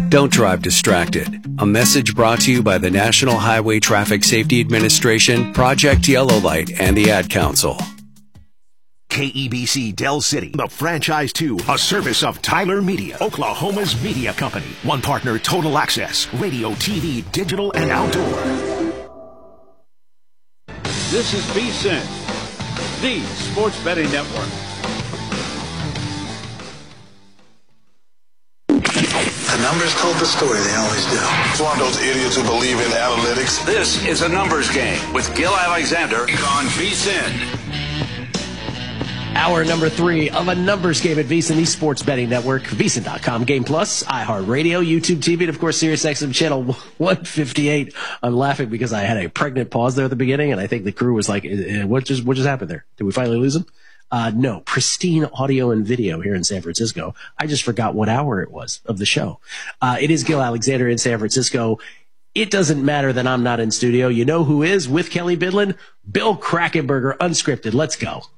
Don't drive distracted. A message brought to you by the National Highway Traffic Safety Administration, Project Yellow Light, and the Ad Council. KEBC Del City, the franchise 2, a service of Tyler Media, Oklahoma's media company. One partner, Total Access, radio, TV, digital, and outdoor. This is VSiN, the sports betting network. The numbers told the story, they always do. It's one of those idiots who believe in analytics. This is a numbers game with Gil Alexander on VSiN. Hour number 3 of a numbers game at VSiN, the sports betting network, VSiN.com, Game Plus, iHeartRadio, YouTube TV, and of course SiriusXM channel 158. I'm laughing because I had a pregnant pause there at the beginning, and I think the crew was like, what just happened there? Did we finally lose him? No, pristine audio and video here in San Francisco. I just forgot what hour it was of the show. It is Gil Alexander in San Francisco. It doesn't matter that I'm not in studio. You know who is with Kelly Bidlin? Bill Krakenberger, unscripted. Let's go.